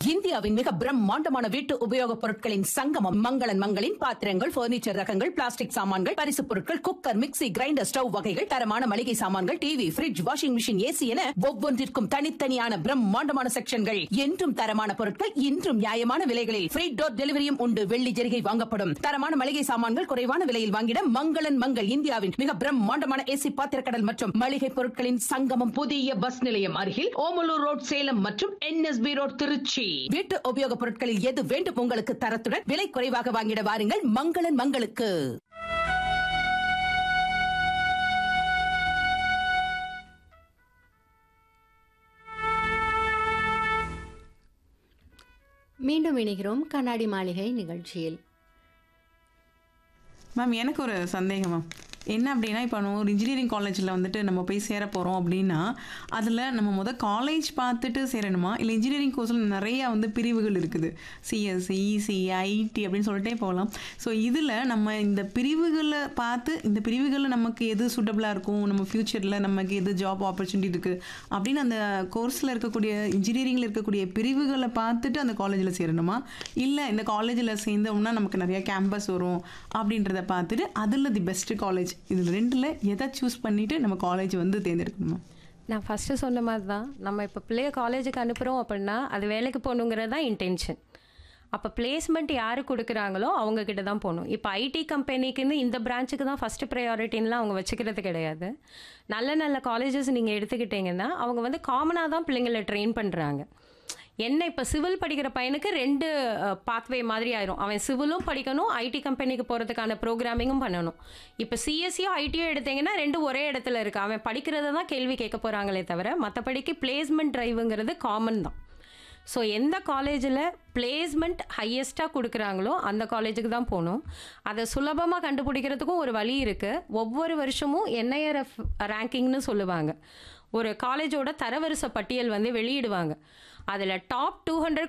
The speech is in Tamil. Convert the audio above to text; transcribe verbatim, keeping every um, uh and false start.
இந்தியாவின் மிக பிரம்மாண்டமான வீட்டு உபயோகப் பொருட்களின் சங்கமம் மங்களன் மங்களின் பாத்திரங்கள், பர்னிச்சர் ரகங்கள், பிளாஸ்டிக் சாமான்கள், பரிசுப் பொருட்கள், குக்கர், மிக்ஸி, கிரைண்டர், ஸ்டவ் வகைகள், தரமான மளிகை சாமான்கள், TV, fridge, washing machine, AC என ஒவ்வொன்றிற்கும் தனித்தனியான பிரம்மாண்டமான செக்ஷன்கள். என்றும் தரமான பொருட்கள், இன்றும் நியாயமான விலைகளில் ஃப்ரீ டோர் டெலிவரியும் உண்டு. வெள்ளி ஜெரிகை வாங்கப்படும். தரமான மளிகை சாமான்கள் குறைவான விலையில் வாங்கிட மங்களன் மங்கள் இந்தியாவின் மிக பிரம்மாண்டமான ஏசி பாத்திரக்கடல் மற்றும் மளிகை பொருட்களின் சங்கமம். புதிய பஸ் நிலையம் அருகில் ஓமலூர் ரோட் சேலம் மற்றும் என்எஸ்பி ரோட் திருச்சி. வீட்டு உபயோகப் பொருட்களில் எது வேண்டும் உங்களுக்கு தரத்துடன் விலை குறைவாக வாங்கிட வாருங்கள் மங்களன் மங்களுக்கு. மீண்டும் இணைகிறோம் கண்ணாடி மாளிகை நிகழ்ச்சியில். மேம் எனக்கு ஒரு சந்தேகம் மேம். என்ன அப்படின்னா, இப்போ நம்ம ஒரு இன்ஜினியரிங் காலேஜில் வந்துட்டு நம்ம போய் சேர போகிறோம் அப்படின்னா, அதில் நம்ம முதல் காலேஜ் பார்த்துட்டு சேரணுமா, இல்லை இன்ஜினியரிங் கோர்ஸில் நிறையா வந்து பிரிவுகள் இருக்குது, சிஎஸ்சி, இசி, ஐடி அப்படின்னு சொல்லிட்டே போகலாம். ஸோ இதில் நம்ம இந்த பிரிவுகளை பார்த்து இந்த பிரிவுகளில் நமக்கு எது சூட்டபுளாக இருக்கும், நம்ம ஃப்யூச்சரில் நமக்கு எது ஜாப் ஆப்பர்ச்சுனிட்டி இருக்குது அப்படின்னு அந்த கோர்ஸில் இருக்கக்கூடிய இன்ஜினியரிங்கில் இருக்கக்கூடிய பிரிவுகளை பார்த்துட்டு அந்த காலேஜில் சேரணுமா, இல்லை இந்த காலேஜில் சேர்ந்தோம்னா நமக்கு நிறையா கேம்பஸ் வரும் அப்படின்றத பார்த்துட்டு அதில் தி பெஸ்ட் காலேஜ், இது ரெண்டில் எதை சூஸ் பண்ணிவிட்டு நம்ம காலேஜ் வந்து தேர்ந்தெடுக்கணுமா? நான் ஃபஸ்ட்டு சொன்ன மாதிரி தான், நம்ம இப்போ பிள்ளைய காலேஜுக்கு அனுப்புகிறோம் அப்படின்னா அது வேலைக்கு போகணுங்கிறது தான் இன்டென்ஷன். அப்போ பிளேஸ்மெண்ட் யார் கொடுக்குறாங்களோ அவங்கக்கிட்ட தான் போகணும். இப்போ ஐடி கம்பெனிக்குன்னு இந்த பிரான்ச்சுக்கு தான் ஃபஸ்ட்டு ப்ரையாரிட்டின்லாம் அவங்க வச்சுக்கிறது கிடையாது. நல்ல நல்ல காலேஜஸ் நீங்கள் எடுத்துக்கிட்டிங்கன்னா அவங்க வந்து காமனாக தான் பிள்ளைங்களை ட்ரெயின் பண்ணுறாங்க. என்ன இப்போ சிவில் படிக்கிற பையனுக்கு ரெண்டு பாத்வே மாதிரி ஆயிரும். அவன் சிவிலும் படிக்கணும், ஐடி கம்பெனிக்கு போகிறதுக்கான ப்ரோக்ராமிங்கும் பண்ணணும். இப்போ சிஎஸ்சியோ ஐடியோ எடுத்தீங்கன்னா ரெண்டு ஒரே இடத்துல இருக்கு. அவன் படிக்கிறத தான் கேள்வி கேட்க போகிறாங்களே தவிர மற்றபடிக்கு பிளேஸ்மெண்ட் ட்ரைவுங்கிறது காமன் தான். ஸோ எந்த காலேஜில் பிளேஸ்மெண்ட் ஹையஸ்ட்டாக கொடுக்குறாங்களோ அந்த காலேஜுக்கு தான் போகணும். அதை சுலபமாக கண்டுபிடிக்கிறதுக்கும் ஒரு வழி இருக்குது. ஒவ்வொரு வருஷமும் என்ஐஆர்எஃப் ரேங்கிங்னு சொல்லுவாங்க. ஒரு காலேஜோட தரவரிசை பட்டியல் வந்து வெளியிடுவாங்க. அதில் டாப் டூ ஹண்ட்ரட்